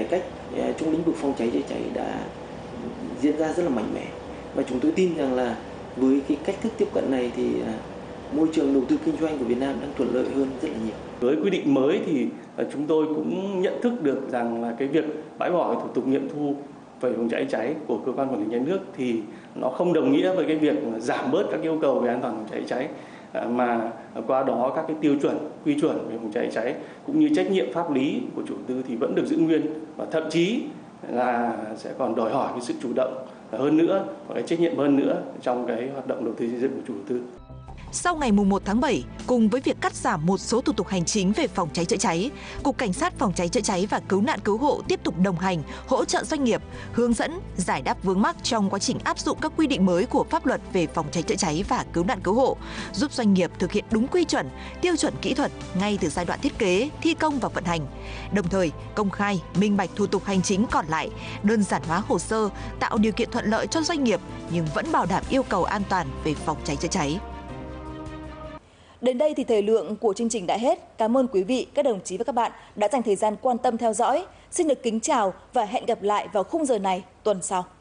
cách trong lĩnh vực phòng cháy chữa cháy đã diễn ra rất là mạnh mẽ, và chúng tôi tin rằng là với cái cách thức tiếp cận này thì môi trường đầu tư kinh doanh của Việt Nam đang thuận lợi hơn rất là nhiều. Với quy định mới thì chúng tôi cũng nhận thức được rằng là cái việc bãi bỏ thủ tục nghiệm thu về phòng cháy cháy của cơ quan quản lý nhà nước thì nó không đồng nghĩa với cái việc giảm bớt các yêu cầu về an toàn phòng cháy cháy, mà qua đó các cái tiêu chuẩn, quy chuẩn về phòng cháy cháy cũng như trách nhiệm pháp lý của chủ đầu tư thì vẫn được giữ nguyên, và thậm chí là sẽ còn đòi hỏi cái sự chủ động hơn nữa và cái trách nhiệm hơn nữa trong cái hoạt động đầu tư xây dựng của chủ đầu tư. Sau ngày 1 tháng 7, cùng với việc cắt giảm một số thủ tục hành chính về phòng cháy chữa cháy, Cục Cảnh sát Phòng cháy chữa cháy và Cứu nạn Cứu hộ tiếp tục đồng hành, hỗ trợ doanh nghiệp, hướng dẫn, giải đáp vướng mắc trong quá trình áp dụng các quy định mới của pháp luật về phòng cháy chữa cháy và cứu nạn cứu hộ, giúp doanh nghiệp thực hiện đúng quy chuẩn, tiêu chuẩn kỹ thuật ngay từ giai đoạn thiết kế, thi công và vận hành. Đồng thời, công khai, minh bạch thủ tục hành chính còn lại, đơn giản hóa hồ sơ, tạo điều kiện thuận lợi cho doanh nghiệp nhưng vẫn bảo đảm yêu cầu an toàn về phòng cháy chữa cháy. Đến đây thì thời lượng của chương trình đã hết. Cảm ơn quý vị, các đồng chí và các bạn đã dành thời gian quan tâm theo dõi. Xin được kính chào và hẹn gặp lại vào khung giờ này tuần sau.